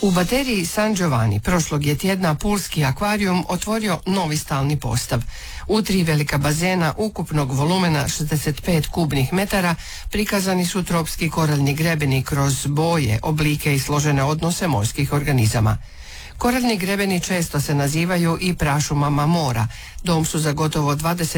U bateriji San Giovanni prošlog je tjedna pulski akvarijum otvorio novi stalni postav. U 3 velika bazena ukupnog volumena 65 kubnih metara prikazani su tropski koraljni grebeni kroz boje, oblike i složene odnose morskih organizama. Koraljni grebeni često se nazivaju i prašumama mora. Dom su za gotovo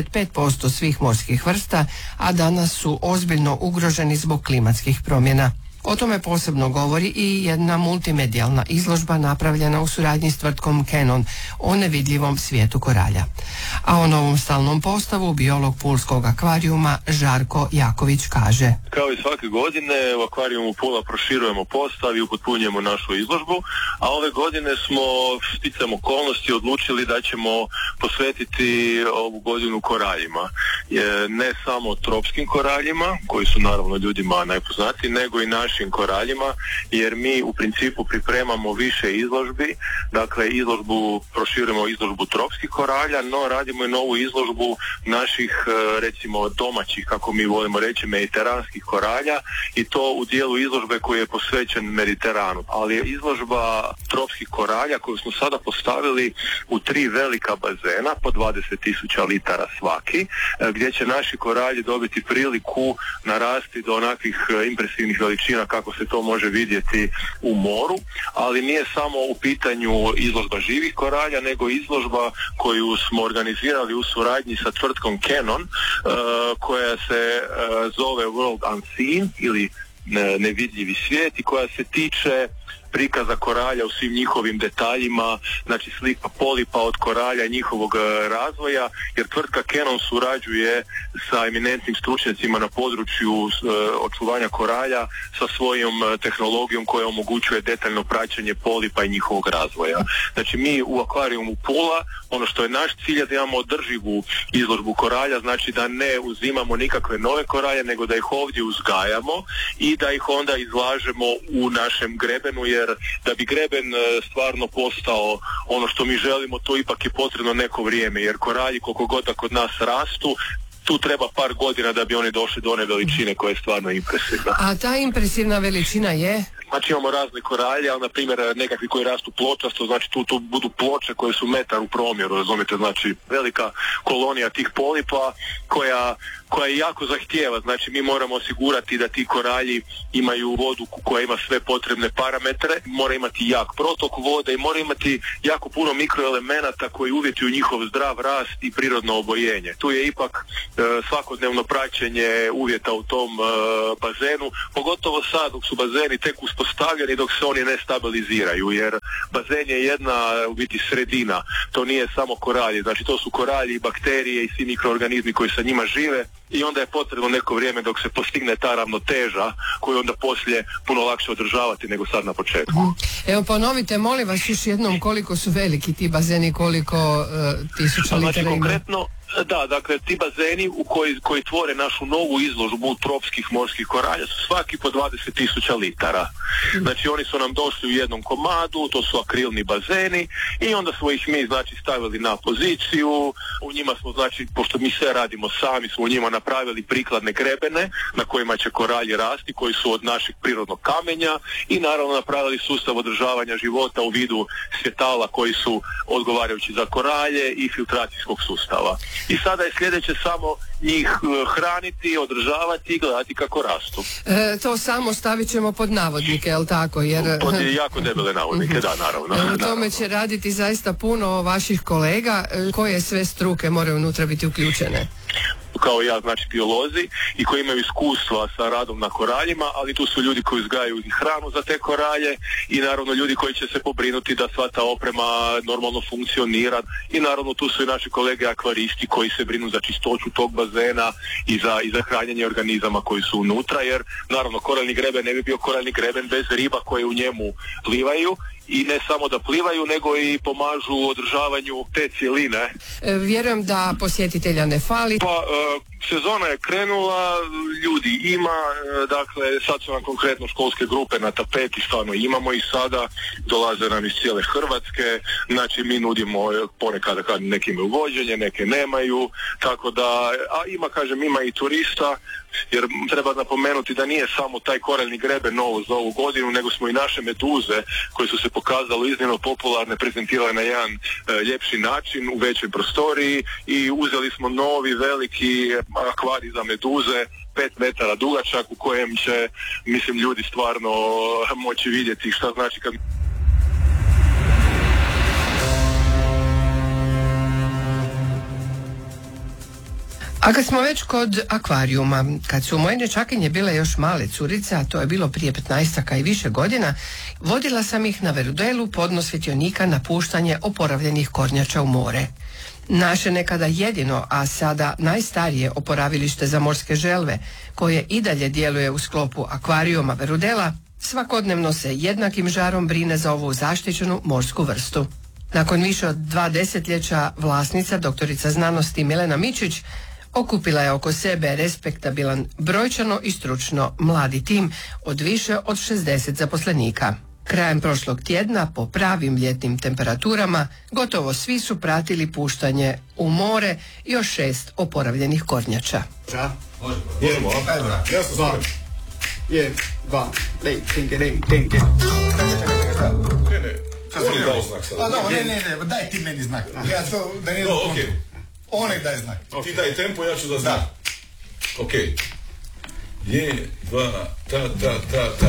25% svih morskih vrsta, a danas su ozbiljno ugroženi zbog klimatskih promjena. O tome posebno govori i jedna multimedijalna izložba napravljena u suradnji s tvrtkom Canon o nevidljivom svijetu koralja. A o novom stalnom postavu biolog pulskog akvarijuma Žarko Jaković kaže: Kao i svake godine u akvarijumu Pula proširujemo postav i upotpunjujemo našu izložbu, a ove godine smo sticajem okolnosti odlučili da ćemo posvetiti ovu godinu koraljima. Ne samo tropskim koraljima, koji su naravno ljudima najpoznatiji, nego i našim koraljima, jer mi u principu pripremamo više izložbi. Dakle, proširujemo izložbu tropskih koralja, no radimo i novu izložbu naših, recimo, domaćih, kako mi volimo reći, mediteranskih koralja, i to u dijelu izložbe koji je posvećen Mediteranu. Ali izložba tropskih koralja koju smo sada postavili u 3 velika bazena po 20.000 litara svaki, gdje će naši koralji dobiti priliku narasti do onakvih impresivnih veličina kako se to može vidjeti u moru, ali nije samo u pitanju izložba živih koralja, nego izložba koju smo organizirali u suradnji sa tvrtkom Canon, koja se zove World Unseen ili nevidljivi svijet, i koja se tiče prikaza koralja u svim njihovim detaljima, znači slika polipa od koralja i njihovog razvoja, jer tvrtka Canon surađuje sa eminentnim stručnjacima na području očuvanja koralja sa svojom tehnologijom koja omogućuje detaljno praćenje polipa i njihovog razvoja. Znači mi u akvarijumu Pula, ono što je naš cilj je da imamo održivu izložbu koralja, znači da ne uzimamo nikakve nove koralje, nego da ih ovdje uzgajamo i da ih onda izlažemo u našem grebenu, jer da bi greben stvarno postao ono što mi želimo, to ipak je potrebno neko vrijeme, jer koralji koliko god da kod nas rastu, tu treba par godina da bi oni došli do one veličine koja je stvarno impresivna. A ta impresivna veličina je? Znači imamo razne koralje, ali na primjer nekakvi koji rastu pločasto, znači tu budu ploče koje su metar u promjeru, razumijete, znači velika kolonija tih polipa koja je jako zahtijeva, znači mi moramo osigurati da ti koralji imaju vodu koja ima sve potrebne parametre, mora imati jak protok vode i mora imati jako puno mikroelemenata koji uvjetuju njihov zdrav rast i prirodno obojenje. Tu je ipak svakodnevno praćenje uvjeta u tom bazenu, pogotovo sad dok su bazeni tek uspostavljeni, dok se oni ne stabiliziraju, jer bazen je jedna u biti sredina, to nije samo koralji, znači to su koralji, bakterije i svi mikroorganizmi koji sa njima žive, i onda je potrebno neko vrijeme dok se postigne ta ravnoteža koju onda poslije puno lakše održavati nego sad na početku. Evo ponovite molim vas još jednom koliko su veliki ti bazeni, koliko tisuća litara ima? Konkretno, da, dakle ti bazeni koji tvore našu novu izložbu tropskih morskih koralja su svaki po 20.000 litara. Znači oni su nam došli u jednom komadu, to su akrilni bazeni, i onda smo ih mi znači stavili na poziciju. U njima smo, znači, pošto mi sve radimo sami, smo u njima napravili prikladne grebene na kojima će koralji rasti, koji su od našeg prirodnog kamenja, i naravno napravili sustav održavanja života u vidu svjetala koji su odgovarajući za koralje i filtracijskog sustava. I sada je sljedeće samo njih hraniti, održavati i gledati kako rastu. To samo stavit ćemo pod navodnike, je li tako? Pod jako debele navodnike, da, naravno. U tome će raditi zaista puno vaših kolega. Koje sve struke moraju unutra biti uključene? Kao ja, znači biolozi, i koji imaju iskustva sa radom na koraljima, ali tu su ljudi koji uzgajaju i hranu za te koralje, i naravno ljudi koji će se pobrinuti da sva ta oprema normalno funkcionira, i naravno tu su i naši kolege akvaristi koji se brinu za čistoću tog bazena i za hranjenje organizama koji su unutra, jer naravno koraljni greben ne bi bio koraljni greben bez riba koje u njemu plivaju, i ne samo da plivaju, nego i pomažu održavanju te cjeline. Vjerujem da posjetitelja ne fali. Pa sezona je krenula, ljudi ima, dakle sad su nam konkretno školske grupe na tapeti, stvarno imamo ih sada, dolaze nam iz cijele Hrvatske, znači mi nudimo ponekad kad neke imaju vođenje, neke nemaju, tako da, a ima i turista, jer treba napomenuti da nije samo taj koraljni greben novo za ovu godinu, nego smo i naše meduze koje su se pokazale iznimno popularne prezentirale na jedan ljepši način u većoj prostoriji i uzeli smo novi veliki akvarij za meduze 5 metara dugačak u kojem će, mislim, ljudi stvarno moći vidjeti šta znači kad... A kad smo već kod akvarijuma, kad su moje dječakinje bile još male curice, a to je bilo prije 15 i više godina, vodila sam ih na Verudelu podno svjetionika na puštanje oporavljenih kornjača u more. Naše nekada jedino, a sada najstarije oporavilište za morske želve, koje i dalje djeluje u sklopu akvarijuma Verudela, svakodnevno se jednakim žarom brine za ovu zaštićenu morsku vrstu. Nakon više od 2 desetljeća vlasnica, doktorica znanosti Milena Mičić, okupila je oko sebe respektabilan, brojčano i stručno mladi tim od više od 60 zaposlenika. Krajem prošlog tjedna, po pravim ljetnim temperaturama, gotovo svi su pratili puštanje u more još 6 oporavljenih kornjača. Daj ti meni znak. Onek daj znak. Ti daj tempo, ja ću da znam. Ok. 1, 2, ta.